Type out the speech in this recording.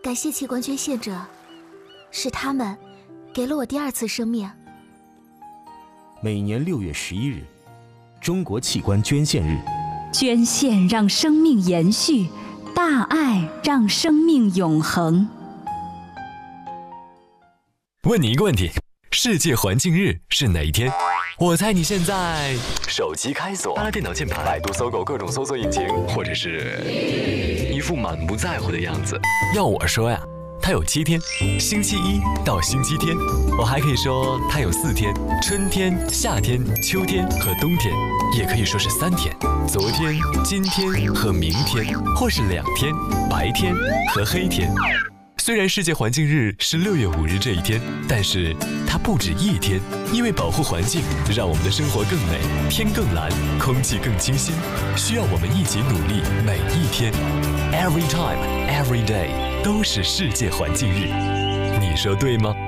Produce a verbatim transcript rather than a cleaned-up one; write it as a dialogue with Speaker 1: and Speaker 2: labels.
Speaker 1: 感谢器官捐献者，是他们给了我第二次生命。
Speaker 2: 每年六月十一日，中国器官捐献日。
Speaker 3: 捐献让生命延续，大爱让生命永恒。
Speaker 4: 问你一个问题：世界环境日是哪一天？我猜你现在手机开锁，扒拉电脑键盘，百度、搜狗各种搜索引擎，或者是一副满不在乎的样子。要我说呀，它有七天，星期一到星期天。我还可以说它有四天，春天、夏天、秋天和冬天，也可以说是三天，昨天、今天和明天，或是两天，白天和黑天。虽然世界环境日是六月五日这一天，但是它不止一天，因为保护环境，让我们的生活更美，天更蓝，空气更清新，需要我们一起努力，每一天 ，every time, every day 都是世界环境日，你说对吗？